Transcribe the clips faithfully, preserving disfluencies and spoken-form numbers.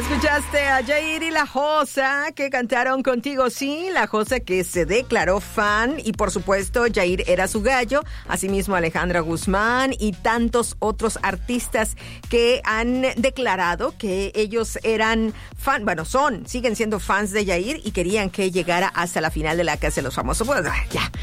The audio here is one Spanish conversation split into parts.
Escuchaste a Yair y La Josa que cantaron Contigo Sí, La Josa que se declaró fan y por supuesto Yair era su gallo, asimismo Alejandra Guzmán y tantos otros artistas que han declarado que ellos eran fan, bueno son, siguen siendo fans de Yair y querían que llegara hasta la final de la Casa de los Famosos. Bueno, ya.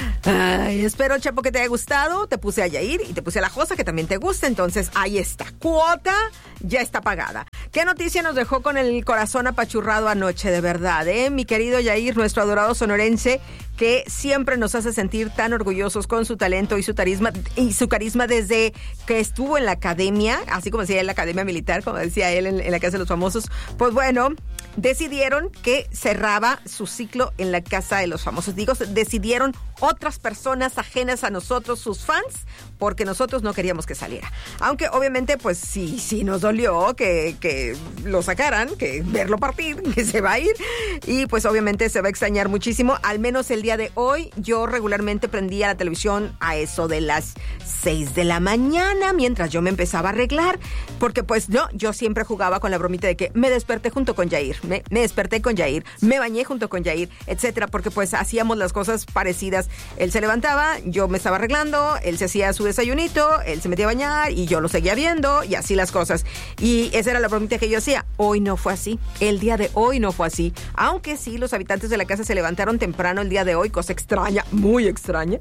Ay, espero, Chapo, que te haya gustado. Te puse a Yair y te puse a La Josa que también te gusta, entonces ahí está. Cuota ya está pagada. ¿Qué noticia nos dejó con el corazón apachurrado anoche, de verdad, eh? Mi querido Yair, nuestro adorado sonorense, que siempre nos hace sentir tan orgullosos con su talento y su carisma, y su carisma desde que estuvo en la academia, así como decía en la academia militar, como decía él en, en la Casa de los Famosos. Pues bueno, decidieron que cerraba su ciclo en la Casa de los Famosos. Digo, decidieron otras personas ajenas a nosotros, sus fans, porque nosotros no queríamos que saliera. Aunque obviamente, pues sí, sí nos dolió que, que lo sacaran, que verlo partir, que se va a ir. Y pues obviamente se va a extrañar muchísimo. Al menos el día de hoy, yo regularmente prendía la televisión a eso de las seis de la mañana, mientras yo me empezaba a arreglar. Porque pues no, yo siempre jugaba con la bromita de que me desperté junto con Yair, me, me desperté con Yair, me bañé junto con Yair, etcétera. Porque pues hacíamos las cosas parecidas. Él se levantaba, yo me estaba arreglando, él se hacía su desayunito, él se metía a bañar y yo lo seguía viendo y así las cosas. Y esa era la bromita que yo hacía. Hoy no fue así. El día de hoy no fue así. Aunque sí, los habitantes de la casa se levantaron temprano el día de hoy, cosa extraña, muy extraña.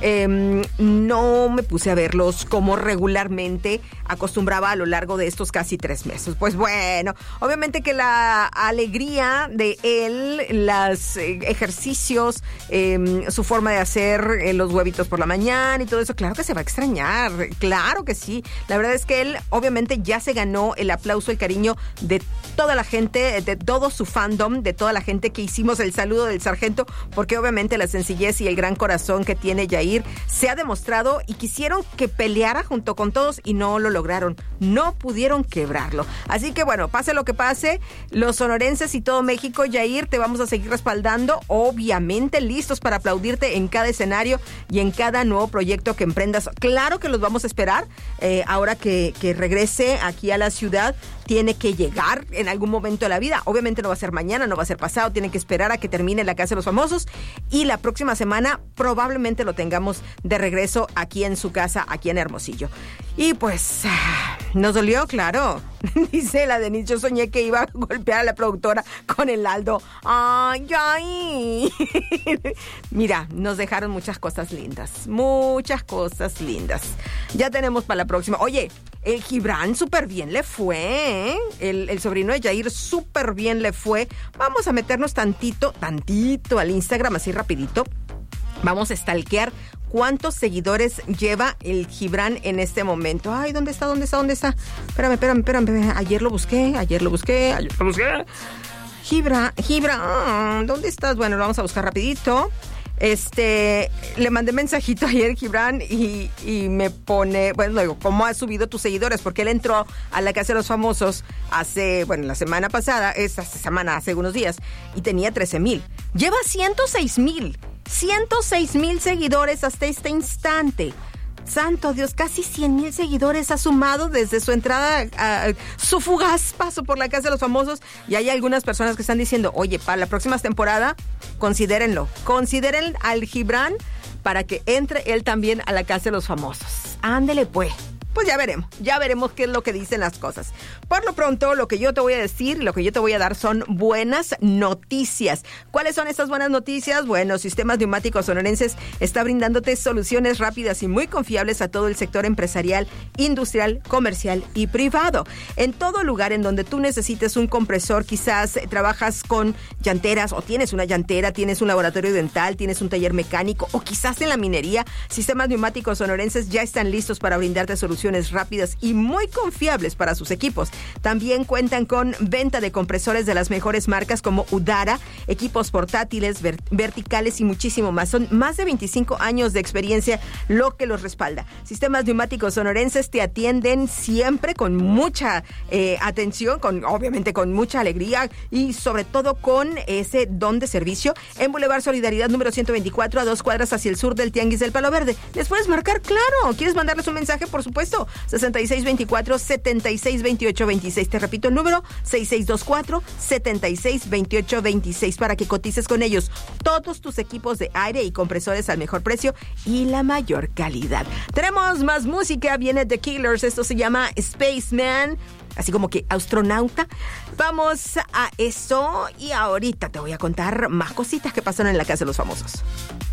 Eh, no me puse a verlos como regularmente acostumbraba a lo largo de estos casi tres meses. Pues bueno, obviamente que la alegría de él, los eh, ejercicios, eh, su forma de hacer eh, los huevitos por la mañana y todo eso, claro que se va a extrañar, claro que sí. La verdad es que él obviamente ya se ganó el aplauso, el cariño de toda la gente, de todo su fandom, de toda la gente que hicimos el saludo del sargento, porque obviamente la sencillez y el gran corazón que tiene Yair se ha demostrado y quisieron que peleara junto con todos y no lo lograron, no pudieron quebrarlo. Así que bueno, pase lo que pase, los sonorenses y todo México, Yair, te vamos a seguir respaldando, obviamente listos para aplaudirte en cada escenario y en cada nuevo proyecto que emprendas. Claro que los vamos a esperar, eh, ahora que, que regrese aquí a la ciudad, tiene que llegar en algún momento de la vida. Obviamente no va a ser mañana, no va a ser pasado, tiene que esperar a que termine la Casa de los Famosos y la próxima semana probablemente lo tengamos de regreso aquí en su casa, aquí en Hermosillo. Y pues, nos dolió, claro. Dice la Denise, yo soñé que iba a golpear a la productora con el Aldo. ¡Ay, ay! Mira, nos dejaron muchas cosas lindas, muchas cosas lindas. Ya tenemos para la próxima. Oye, el Gibran súper bien le fue, ¿eh? El, el sobrino de Yair súper bien le fue. Vamos a meternos tantito, tantito al Instagram, así rapidito. Vamos a stalkear cuántos seguidores lleva el Gibran en este momento. Ay, ¿dónde está? ¿Dónde está? ¿Dónde está? Espérame, espérame, espérame. Ayer lo busqué, ayer lo busqué, ayer lo busqué. Gibran, Gibran, ¿dónde estás? Bueno, lo vamos a buscar rapidito. Este, le mandé mensajito ayer, Gibran, y, y me pone, bueno, digo, ¿cómo has subido tus seguidores? Porque él entró a la Casa de los Famosos hace, bueno, la semana pasada, esta semana, hace unos días, y tenía trece mil. Lleva ciento seis mil. ciento seis mil seguidores hasta este instante. Santo Dios, casi cien mil seguidores ha sumado desde su entrada, a, a, su fugaz paso por la Casa de los Famosos. Y hay algunas personas que están diciendo, oye, para la próxima temporada, considérenlo. Consideren al Gibran para que entre él también a la Casa de los Famosos. Ándele pues. Pues ya veremos, ya veremos qué es lo que dicen las cosas. Por lo pronto, lo que yo te voy a decir, lo que yo te voy a dar son buenas noticias. ¿Cuáles son estas buenas noticias? Bueno, Sistemas Neumáticos Sonorenses está brindándote soluciones rápidas y muy confiables a todo el sector empresarial, industrial, comercial y privado. En todo lugar en donde tú necesites un compresor, quizás trabajas con llanteras o tienes una llantera, tienes un laboratorio dental, tienes un taller mecánico o quizás en la minería, Sistemas Neumáticos Sonorenses ya están listos para brindarte soluciones rápidas y muy confiables para sus equipos. También cuentan con venta de compresores de las mejores marcas como Udara, equipos portátiles, ver- verticales y muchísimo más. Son más de veinticinco años de experiencia lo que los respalda. Sistemas Neumáticos Sonorenses te atienden siempre con mucha eh, atención, con obviamente con mucha alegría y sobre todo con ese don de servicio en Boulevard Solidaridad número ciento veinticuatro, a dos cuadras hacia el sur del Tianguis del Palo Verde. ¿Les puedes marcar? Claro. ¿Quieres mandarles un mensaje? Por supuesto. supuesto, seis seis dos cuatro, siete seis dos ocho dos seis. Te repito el número, seis seis dos cuatro, siete seis dos ocho dos seis, para que cotices con ellos todos tus equipos de aire y compresores al mejor precio y la mayor calidad. Tenemos más música, viene The Killers, esto se llama Spaceman, así como que astronauta. Vamos a eso y ahorita te voy a contar más cositas que pasaron en la casa de los famosos.